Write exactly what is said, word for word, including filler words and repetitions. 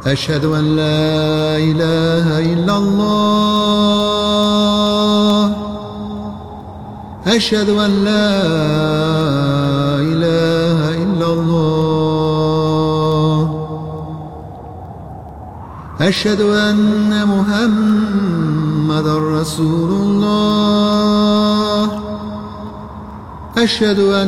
أشهد أن لا إله إلا الله أشهد أن لا إله إلا الله أشهد أن محمدا رسول الله أشهد أن